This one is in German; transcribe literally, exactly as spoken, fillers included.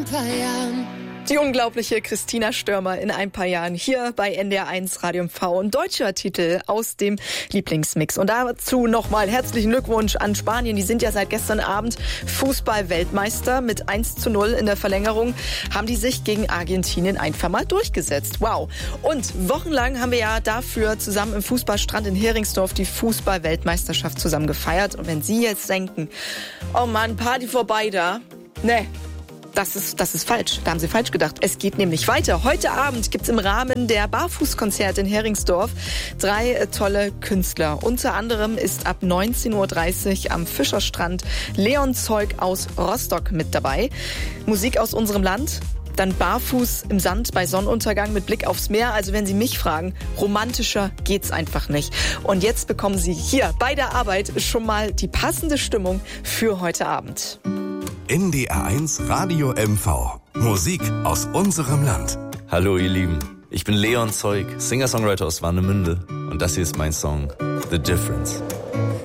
paar Jahren. Die unglaubliche Christina Stürmer in ein paar Jahren hier bei N D R eins Radio M V. Ein deutscher Titel aus dem Lieblingsmix. Und dazu nochmal herzlichen Glückwunsch an Spanien. Die sind ja seit gestern Abend Fußball-Weltmeister. Mit eins zu null in der Verlängerung haben die sich gegen Argentinien einfach mal durchgesetzt. Wow. Und wochenlang haben wir ja dafür zusammen im Fußballstrand in Heringsdorf die Fußball-Weltmeisterschaft zusammen gefeiert. Und wenn Sie jetzt denken, oh Mann, Party vorbei da. Nee. Das ist, das ist falsch. Da haben Sie falsch gedacht. Es geht nämlich weiter. Heute Abend gibt's im Rahmen der Barfußkonzerte in Heringsdorf drei äh, tolle Künstler. Unter anderem ist ab neunzehn Uhr dreißig am Fischerstrand Leon Zeug aus Rostock mit dabei. Musik aus unserem Land. Dann barfuß im Sand bei Sonnenuntergang mit Blick aufs Meer. Also wenn Sie mich fragen, romantischer geht's einfach nicht. Und jetzt bekommen Sie hier bei der Arbeit schon mal die passende Stimmung für heute Abend. N D R eins Radio M V. Musik aus unserem Land. Hallo ihr Lieben, ich bin Leon Zeug, Singer-Songwriter aus Warnemünde und das hier ist mein Song The Difference.